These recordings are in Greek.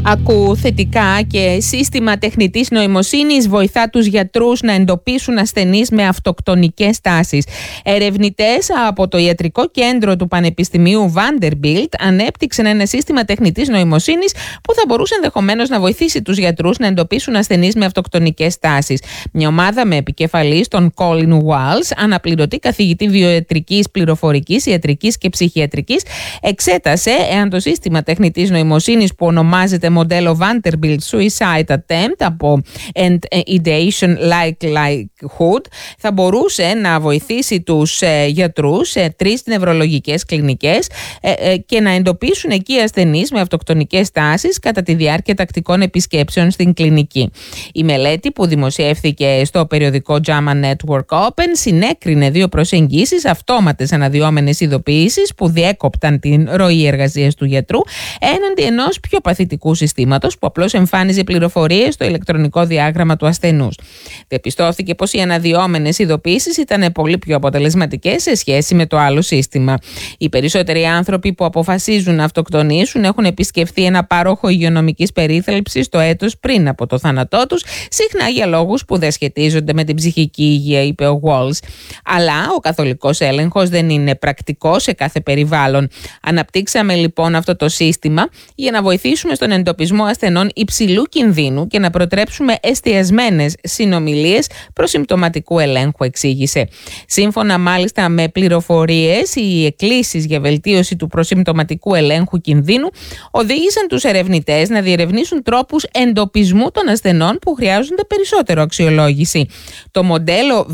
Ακού θετικά και σύστημα τεχνητής νοημοσύνης βοηθά τους γιατρούς να εντοπίσουν ασθενείς με αυτοκτονικές τάσεις. Ερευνητές από το Ιατρικό Κέντρο του Πανεπιστημίου Vanderbilt ανέπτυξαν ένα σύστημα τεχνητής νοημοσύνης που θα μπορούσε ενδεχομένως να βοηθήσει τους γιατρούς να εντοπίσουν ασθενείς με αυτοκτονικές τάσεις. Μια ομάδα με επικεφαλής τον Colin Walsh, αναπληρωτή καθηγητή βιοιατρικής, πληροφορικής, ιατρικής και ψυχιατρικής, εξέτασε εάν το σύστημα τεχνητής νοημοσύνης που ονομάζεται μοντέλο Vanderbilt Suicide Attempt από and Ideation Likelihood θα μπορούσε να βοηθήσει τους γιατρούς σε 3 νευρολογικές κλινικές και να εντοπίσουν εκεί ασθενείς με αυτοκτονικές τάσεις κατά τη διάρκεια τακτικών επισκέψεων στην κλινική. Η μελέτη που δημοσιεύθηκε στο περιοδικό JAMA Network Open συνέκρινε 2 προσεγγίσεις, αυτόματες αναδυόμενες ειδοποιήσεις που διέκοπταν την ροή εργασίας του γιατρού έναντι ενός πιο παθητικού συστήματος που απλώς εμφάνιζε πληροφορίες στο ηλεκτρονικό διάγραμμα του ασθενούς. Διαπιστώθηκε πως οι αναδυόμενες ειδοποιήσεις ήταν πολύ πιο αποτελεσματικές σε σχέση με το άλλο σύστημα. Οι περισσότεροι άνθρωποι που αποφασίζουν να αυτοκτονήσουν έχουν επισκεφθεί ένα πάροχο υγειονομικής περίθαλψης το έτος πριν από το θάνατό τους, συχνά για λόγους που δεν σχετίζονται με την ψυχική υγεία, είπε ο Walsh. Αλλά ο καθολικός έλεγχος δεν είναι πρακτικός σε κάθε περιβάλλον. Αναπτύξαμε λοιπόν αυτό το σύστημα για να βοηθήσουμε στον εντοπισμό ασθενών υψηλού κινδύνου και να προτρέψουμε εστιασμένες συνομιλίες προσυμπτωματικού ελέγχου, εξήγησε. Σύμφωνα μάλιστα με πληροφορίες, οι εκκλήσεις για βελτίωση του προσυμπτωματικού ελέγχου κινδύνου οδήγησαν τους ερευνητές να διερευνήσουν τρόπους εντοπισμού των ασθενών που χρειάζονται περισσότερο αξιολόγηση. Το μοντέλο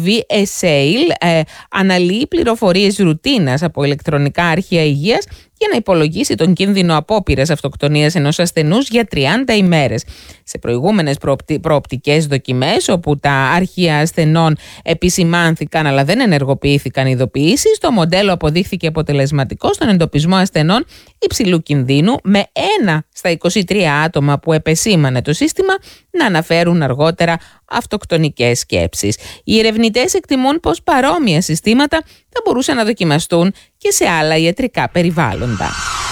VSAIL αναλύει πληροφορίες ρουτίνας από ηλεκτρονικά αρχεία υγείας για να υπολογίσει τον κίνδυνο απόπειρας αυτοκτονίας ενός ασθενούς για 30 ημέρες. Σε προηγούμενες προοπτικές δοκιμές, όπου τα αρχεία ασθενών επισημάνθηκαν αλλά δεν ενεργοποιήθηκαν ειδοποιήσεις, το μοντέλο αποδείχθηκε αποτελεσματικό στον εντοπισμό ασθενών υψηλού κινδύνου, με 1 στα 23 άτομα που επεσήμανε το σύστημα να αναφέρουν αργότερα αυτοκτονικές σκέψεις. Οι ερευνητές εκτιμούν πως παρόμοια συστήματα θα μπορούσαν να δοκιμαστούν και σε άλλα ιατρικά περιβάλλοντα.